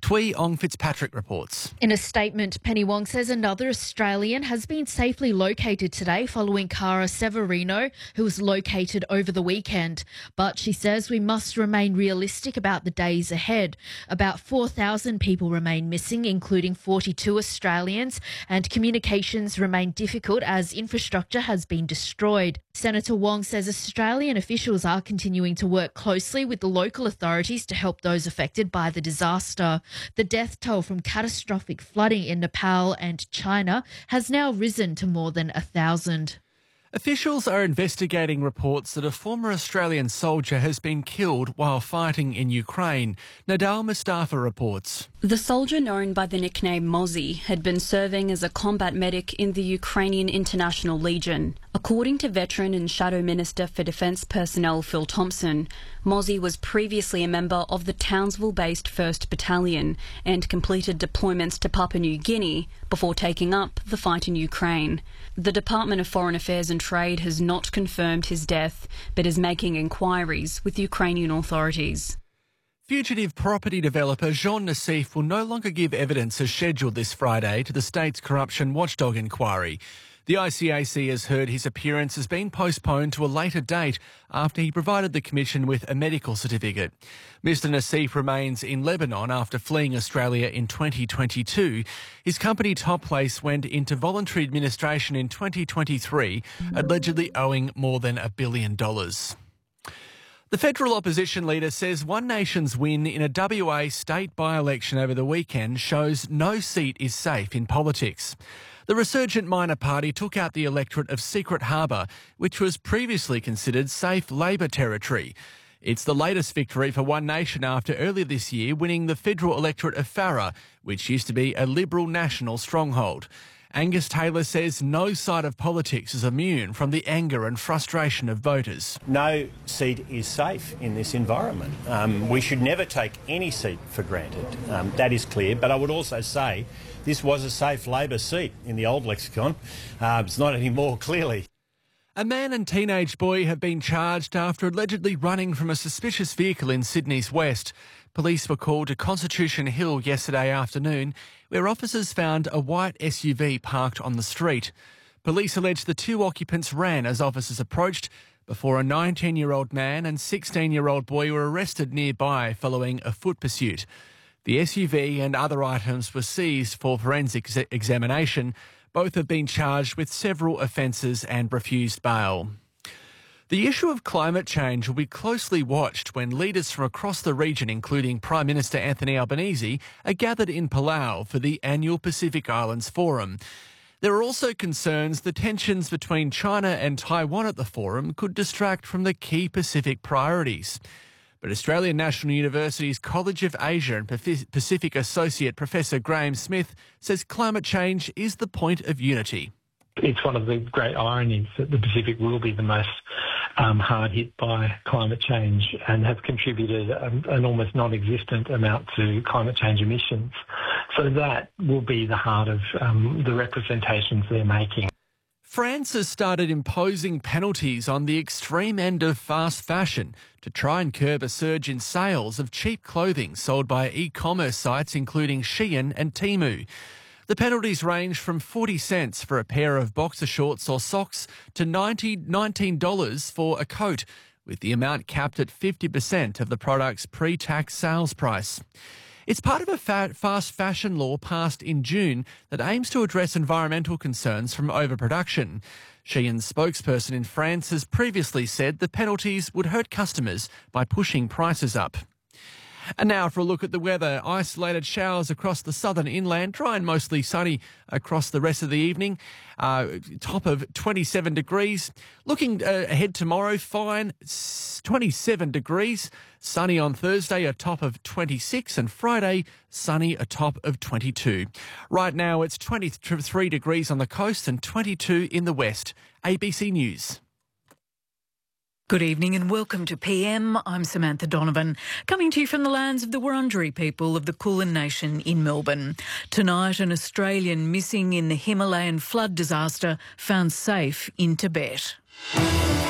Twee Ong Fitzpatrick reports. In a statement, Penny Wong says another Australian has been safely located today following Cara Severino, who was located over the weekend. But she says we must remain realistic about the days ahead. About 4,000 people remain missing, including 42 Australians, and communications remain difficult as infrastructure has been destroyed. Senator Wong says Australian officials are continuing to work closely with the local authorities to help those affected by the disaster. The death toll from catastrophic flooding in Nepal and China has now risen to more than 1,000. Officials are investigating reports that a former Australian soldier has been killed while fighting in Ukraine. Nadal Mustafa reports. The soldier, known by the nickname Mozzie, had been serving as a combat medic in the Ukrainian International Legion. According to veteran and Shadow Minister for Defence Personnel Phil Thompson, Mozzie was previously a member of the Townsville-based 1st Battalion and completed deployments to Papua New Guinea before taking up the fight in Ukraine. The Department of Foreign Affairs and Trade has not confirmed his death, but is making inquiries with Ukrainian authorities. Fugitive property developer Jean Nassif will no longer give evidence as scheduled this Friday to the state's corruption watchdog inquiry. The ICAC has heard his appearance has been postponed to a later date after he provided the Commission with a medical certificate. Mr Nassif remains in Lebanon after fleeing Australia in 2022. His company Top Place went into voluntary administration in 2023, allegedly owing more than $1 billion. The federal opposition leader says One Nation's win in a WA state by-election over the weekend shows no seat is safe in politics. The resurgent minor party took out the electorate of Secret Harbour, which was previously considered safe Labor territory. It's the latest victory for One Nation after earlier this year winning the federal electorate of Farrer, which used to be a Liberal national stronghold. Angus Taylor says no side of politics is immune from the anger and frustration of voters. No seat is safe in this environment. We should never take any seat for granted. That is clear. But I would also say this was a safe Labor seat in the old lexicon. It's not anymore, clearly. A man and teenage boy have been charged after allegedly running from a suspicious vehicle in Sydney's west. Police were called to Constitution Hill yesterday afternoon, where officers found a white SUV parked on the street. Police allege the two occupants ran as officers approached before a 19-year-old man and 16-year-old boy were arrested nearby following a foot pursuit. The SUV and other items were seized for forensic examination. Both have been charged with several offences and refused bail. The issue of climate change will be closely watched when leaders from across the region, including Prime Minister Anthony Albanese, are gathered in Palau for the annual Pacific Islands Forum. There are also concerns the tensions between China and Taiwan at the forum could distract from the key Pacific priorities. But Australian National University's College of Asia and Pacific Associate Professor Graham Smith says climate change is the point of unity. It's one of the great ironies that the Pacific will be the most hard hit by climate change and have contributed an almost non-existent amount to climate change emissions. So that will be the heart of the representations they're making. France has started imposing penalties on the extreme end of fast fashion to try and curb a surge in sales of cheap clothing sold by e-commerce sites including Shein and Temu. The penalties range from 40 cents for a pair of boxer shorts or socks to $19 for a coat, with the amount capped at 50% of the product's pre-tax sales price. It's part of a fast fashion law passed in June that aims to address environmental concerns from overproduction. Shein's spokesperson in France has previously said the penalties would hurt customers by pushing prices up. And now for a look at the weather. Isolated showers across the southern inland, dry and mostly sunny across the rest of the evening. Top of 27 degrees. Looking ahead tomorrow, fine, 27 degrees. Sunny on Thursday, a top of 26, and Friday, sunny, a top of 22. Right now, it's 23 degrees on the coast and 22 in the west. ABC News. Good evening and welcome to PM. I'm Samantha Donovan, coming to you from the lands of the Wurundjeri people of the Kulin Nation in Melbourne. Tonight, an Australian missing in the Himalayan flood disaster found safe in Tibet.